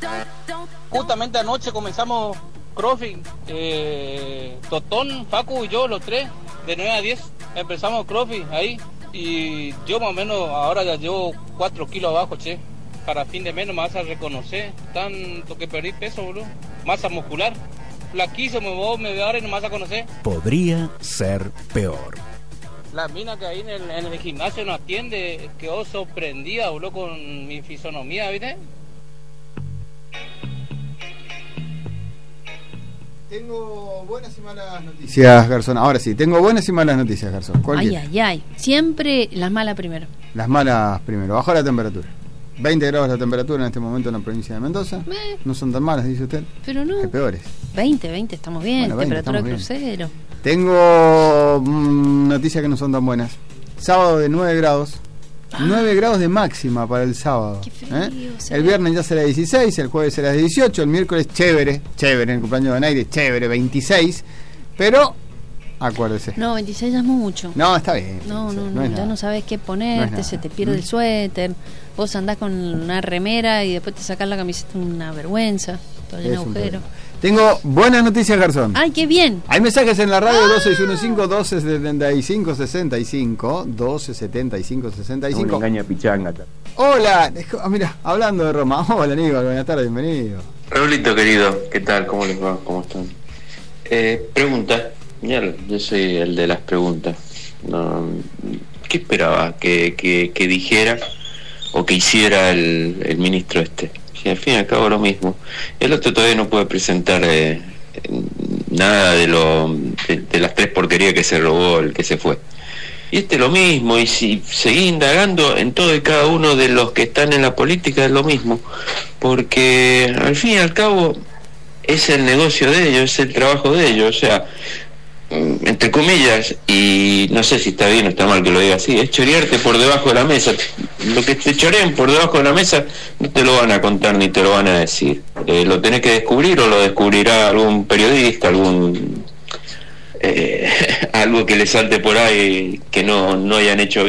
Justamente anoche comenzamos CrossFit, Totón, Facu y yo, los tres, de 9 a 10, empezamos CrossFit ahí, y yo más o menos ahora ya llevo 4 kilos abajo, che. Para fin de mes no me vas a reconocer, tanto que perdí peso, boludo, masa muscular, flaquísimo, vos me ves ahora y no me vas a conocer. Podría ser peor. La mina que ahí en el gimnasio nos atiende quedó sorprendida, boludo, con mi fisonomía, ¿viste? Tengo buenas y malas noticias, Garzón. Ahora sí, tengo buenas y malas noticias, Garzón. Ay. Siempre las malas primero. Las malas primero. Bajó la temperatura. 20 grados la temperatura en este momento en la provincia de Mendoza. No son tan malas, dice usted. Pero no. Hay peores. 20, estamos bien. Bueno, 20, temperatura estamos crucero. Bien. Tengo noticias que no son tan buenas. Sábado de 9 grados. 9 grados de máxima para el sábado. Qué frío, el viernes ya será 16, el jueves será 18, el miércoles chévere, en el cumpleaños de Naire, chévere, 26. Pero, acuérdese. No, 26 ya es mucho. No, está bien. No, es ya nada. no sabes qué ponerte, se te pierde el suéter. Vos andás con una remera y después te sacás la camiseta, una vergüenza, todo lleno de agujeros. Tengo buenas noticias, Garzón. ¡Ay, qué bien! Hay mensajes en la radio 2615-1275-65, 1275-65. Una engaña pichanga. Hola, mira, hablando de Roma. Hola, Aníbal, buenas tardes, bienvenido. Raulito querido, ¿qué tal? ¿Cómo les va? ¿Cómo están? Pregunta. Yo soy el de las preguntas. No, ¿qué esperaba que dijera o que hiciera el ministro este? Si al fin y al cabo lo mismo. El otro todavía no puede presentar nada de las 3 porquerías que se robó el que se fue. Y lo mismo, y si seguí indagando en todo y cada uno de los que están en la política es lo mismo, porque al fin y al cabo es el negocio de ellos, es el trabajo de ellos, o sea, entre comillas, y no sé si está bien o está mal que lo diga así, es chorearte por debajo de la mesa. Lo que te choreen por debajo de la mesa no te lo van a contar ni te lo van a decir, lo tenés que descubrir o lo descubrirá algún periodista, algo que le salte por ahí que no hayan hecho bien.